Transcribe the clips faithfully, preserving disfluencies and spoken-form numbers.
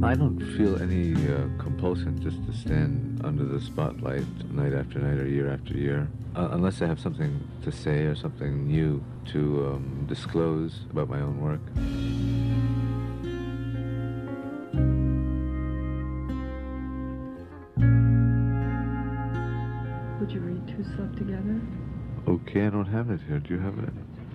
I don't feel any uh, compulsion just to stand under the spotlight night after night or year after year, uh, unless I have something to say or something new to um, disclose about my own work. Would you read Two Slept Together? Okay, I don't have it here. Do you have it?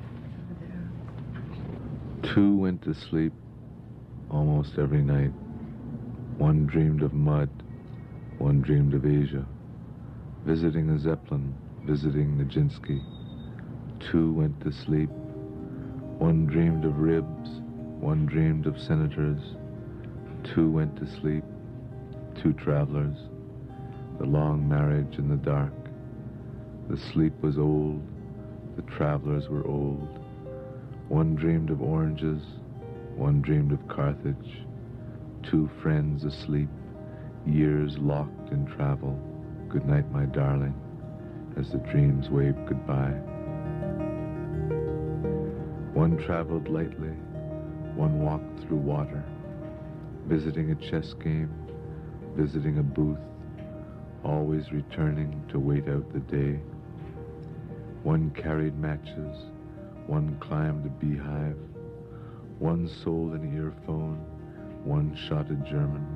There. Two went to sleep almost every night. One dreamed of mud, one dreamed of Asia, visiting a Zeppelin, visiting Nijinsky. Two went to sleep. One dreamed of ribs, one dreamed of senators. Two went to sleep, two travelers. The long marriage in the dark. The sleep was old, the travelers were old. One dreamed of oranges, one dreamed of Carthage. Two friends asleep, years locked in travel. Good night, my darling, as the dreams waved goodbye. One traveled lightly, one walked through water, visiting a chess game, visiting a booth, always returning to wait out the day. One carried matches, one climbed a beehive, one sold an earphone, one shot a German.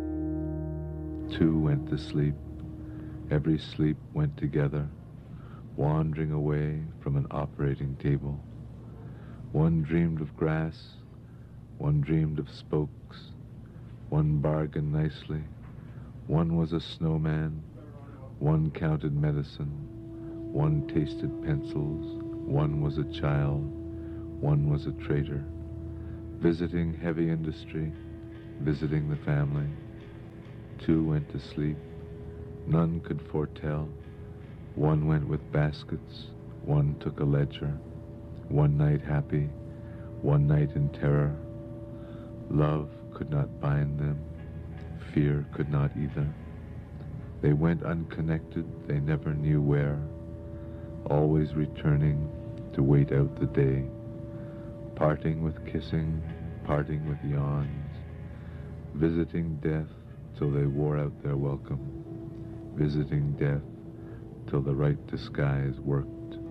Two went to sleep. Every sleep went together, wandering away from an operating table. One dreamed of grass, one dreamed of spokes, one bargained nicely, one was a snowman, one counted medicine, one tasted pencils, one was a child, one was a traitor, visiting heavy industry, visiting the family. Two went to sleep. None could foretell. One went with baskets, one took a ledger. One night happy, one night in terror. Love could not bind them, fear could not either. They went unconnected, they never knew where, always returning to wait out the day, parting with kissing, parting with yawns, visiting death till they wore out their welcome, visiting death till the right disguise worked.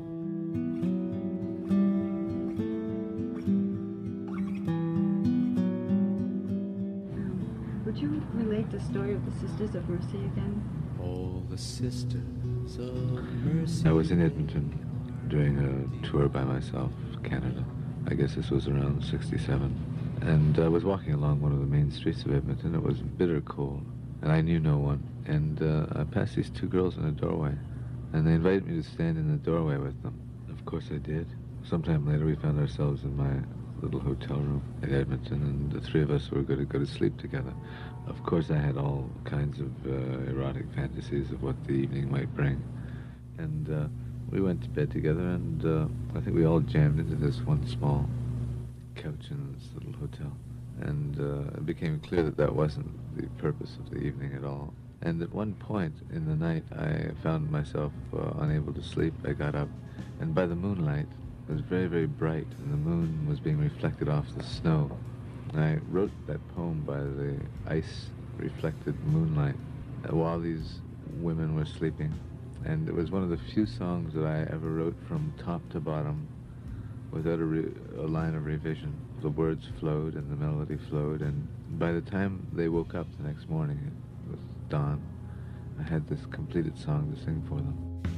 Would you relate the story of the Sisters of Mercy again? All the Sisters of Mercy. I was in Edmonton doing a tour by myself, Canada. I guess this was around sixty-seven. And I was walking along one of the main streets of Edmonton. It was bitter cold, and I knew no one. And uh, I passed these two girls in a doorway, and they invited me to stand in the doorway with them. Of course I did. Sometime later we found ourselves in my little hotel room in Edmonton, and the three of us were going to go to sleep together. Of course I had all kinds of uh, erotic fantasies of what the evening might bring. And uh, we went to bed together, and uh, I think we all jammed into this one small couch in this little hotel. And uh, it became clear that that wasn't the purpose of the evening at all. And at one point in the night, I found myself uh, unable to sleep. I got up, and by the moonlight, it was very, very bright, and the moon was being reflected off the snow. And I wrote that poem by the ice-reflected moonlight uh, while these women were sleeping. And it was one of the few songs that I ever wrote from top to bottom without a, re- a line of revision. The words flowed and the melody flowed, and by the time they woke up the next morning, it was dawn, I had this completed song to sing for them.